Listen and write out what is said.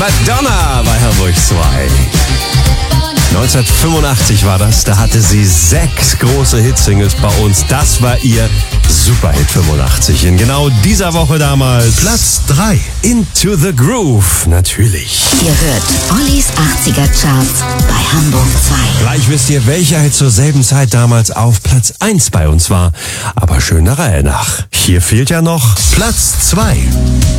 Madonna bei Hamburg 2. 1985 war das, da hatte sie 6 große Hitsingles bei uns. Das war ihr Superhit 85. In genau dieser Woche damals Platz 3. Into the Groove, natürlich. Ihr hört Ollis 80er Charts bei Hamburg 2. Gleich wisst ihr, welcher Hit zur selben Zeit damals auf Platz 1 bei uns war. Aber schön der Reihe nach. Hier fehlt ja noch Platz 2.